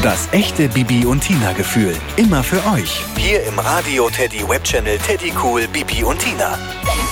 Das echte Bibi und Tina Gefühl. Immer für euch. Hier im Radio Teddy Webchannel Teddy Cool Bibi und Tina.